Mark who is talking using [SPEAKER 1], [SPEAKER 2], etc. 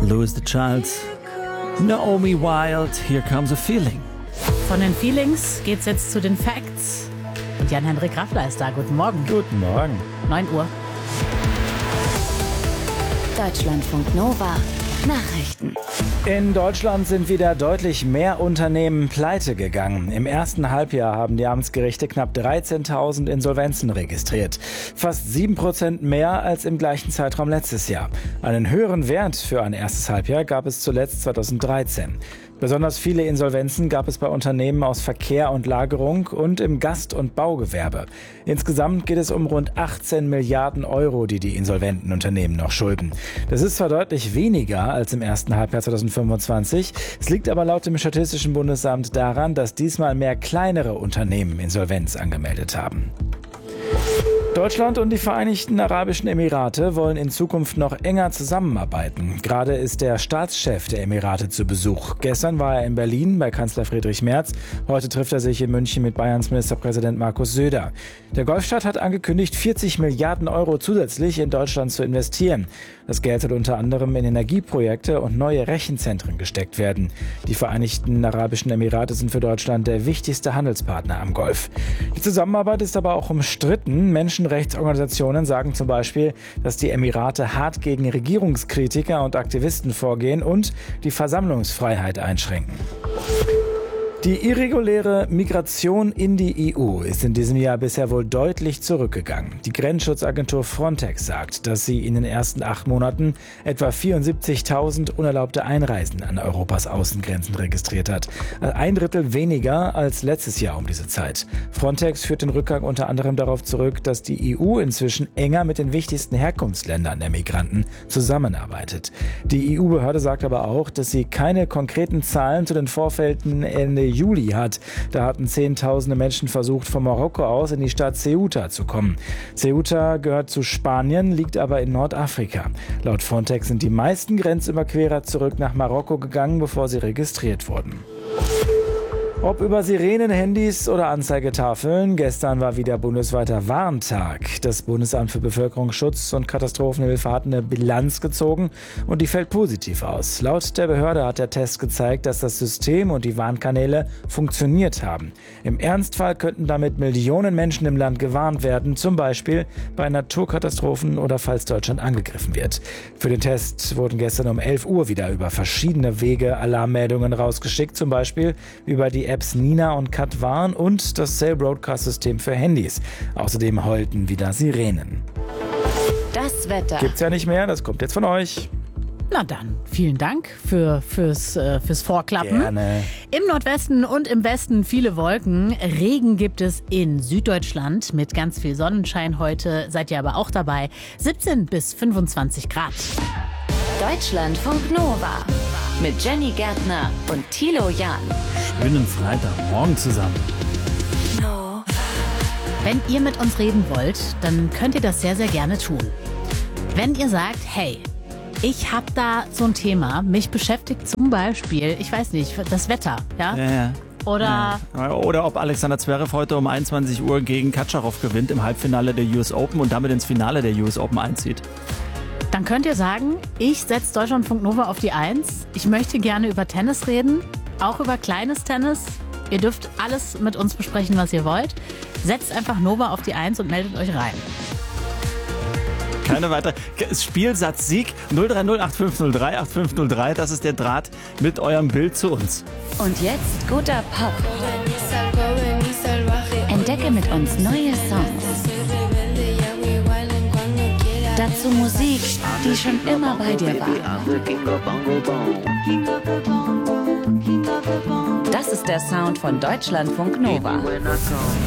[SPEAKER 1] Louis the Child, Naomi Wild, Here Comes a Feeling.
[SPEAKER 2] Von den Feelings geht's jetzt zu den Facts. Und Jan-Henrik Raffler ist da. Guten Morgen.
[SPEAKER 3] Guten Morgen.
[SPEAKER 2] 9 Uhr.
[SPEAKER 4] Deutschlandfunk Nova. Nachrichten.
[SPEAKER 3] In Deutschland sind wieder deutlich mehr Unternehmen pleite gegangen. Im ersten Halbjahr haben die Amtsgerichte knapp 13.000 Insolvenzen registriert. Fast 7% mehr als im gleichen Zeitraum letztes Jahr. Einen höheren Wert für ein erstes Halbjahr gab es zuletzt 2013. Besonders viele Insolvenzen gab es bei Unternehmen aus Verkehr und Lagerung und im Gast- und Baugewerbe. Insgesamt geht es um rund 18 Milliarden Euro, die die insolventen Unternehmen noch schulden. Das ist zwar deutlich weniger als im ersten Halbjahr 2025, es liegt aber laut dem Statistischen Bundesamt daran, dass diesmal mehr kleinere Unternehmen Insolvenz angemeldet haben. Deutschland und die Vereinigten Arabischen Emirate wollen in Zukunft noch enger zusammenarbeiten. Gerade ist der Staatschef der Emirate zu Besuch. Gestern war er in Berlin bei Kanzler Friedrich Merz. Heute trifft er sich in München mit Bayerns Ministerpräsident Markus Söder. Der Golfstaat hat angekündigt, 40 Milliarden Euro zusätzlich in Deutschland zu investieren. Das Geld soll unter anderem in Energieprojekte und neue Rechenzentren gesteckt werden. Die Vereinigten Arabischen Emirate sind für Deutschland der wichtigste Handelspartner am Golf. Die Zusammenarbeit ist aber auch umstritten. Menschenrechtsorganisationen sagen zum Beispiel, dass die Emirate hart gegen Regierungskritiker und Aktivisten vorgehen und die Versammlungsfreiheit einschränken. Die irreguläre Migration in die EU ist in diesem Jahr bisher wohl deutlich zurückgegangen. Die Grenzschutzagentur Frontex sagt, dass sie in den ersten 8 Monaten etwa 74.000 unerlaubte Einreisen an Europas Außengrenzen registriert hat. Ein Drittel weniger als letztes Jahr um diese Zeit. Frontex führt den Rückgang unter anderem darauf zurück, dass die EU inzwischen enger mit den wichtigsten Herkunftsländern der Migranten zusammenarbeitet. Die EU-Behörde sagt aber auch, dass sie keine konkreten Zahlen zu den Vorfällen Ende Juli hat. Da hatten Zehntausende Menschen versucht, von Marokko aus in die Stadt Ceuta zu kommen. Ceuta gehört zu Spanien, liegt aber in Nordafrika. Laut Frontex sind die meisten Grenzüberquerer zurück nach Marokko gegangen, bevor sie registriert wurden. Ob über Sirenen, Handys oder Anzeigetafeln, gestern war wieder bundesweiter Warntag. Das Bundesamt für Bevölkerungsschutz und Katastrophenhilfe hat eine Bilanz gezogen und die fällt positiv aus. Laut der Behörde hat der Test gezeigt, dass das System und die Warnkanäle funktioniert haben. Im Ernstfall könnten damit Millionen Menschen im Land gewarnt werden, zum Beispiel bei Naturkatastrophen oder falls Deutschland angegriffen wird. Für den Test wurden gestern um 11 Uhr wieder über verschiedene Wege Alarmmeldungen rausgeschickt, zum Beispiel über die Apps Nina und Katwarn und das Cell Broadcast-System für Handys. Außerdem heulten wieder Sirenen.
[SPEAKER 4] Das Wetter.
[SPEAKER 3] Gibt's ja nicht mehr, das kommt jetzt von euch.
[SPEAKER 2] Na dann, vielen Dank fürs Vorklappen.
[SPEAKER 3] Gerne.
[SPEAKER 2] Im Nordwesten und im Westen viele Wolken. Regen gibt es in Süddeutschland mit ganz viel Sonnenschein heute. Seid ihr aber auch dabei. 17 bis 25 Grad.
[SPEAKER 4] Deutschlandfunk Nova. Mit Jenny Gärtner und Thilo Jahn.
[SPEAKER 1] Schönen Freitagmorgen zusammen.
[SPEAKER 2] Wenn ihr mit uns reden wollt, dann könnt ihr das sehr, sehr gerne tun. Wenn ihr sagt, hey, ich habe da so ein Thema, mich beschäftigt zum Beispiel, ich weiß nicht, das Wetter, ja?
[SPEAKER 1] Ja.
[SPEAKER 2] Oder
[SPEAKER 1] Oder ob Alexander Zverev heute um 21 Uhr gegen Katscharow gewinnt im Halbfinale der US Open und damit ins Finale der US Open einzieht.
[SPEAKER 2] dann könnt ihr sagen, ich setze Deutschlandfunk Nova auf die 1. Ich möchte gerne über Tennis reden, auch über kleines Tennis. Ihr dürft alles mit uns besprechen, was ihr wollt. Setzt einfach Nova auf die 1 und meldet euch rein.
[SPEAKER 1] Keine weitere. Spielsatz Sieg 03085038503. Das ist der Draht mit eurem Bild zu uns.
[SPEAKER 4] Und jetzt guter Pop. Entdecke mit uns neue Songs. Dazu Musik, die schon immer bei dir war. Das ist der Sound von Deutschlandfunk Nova.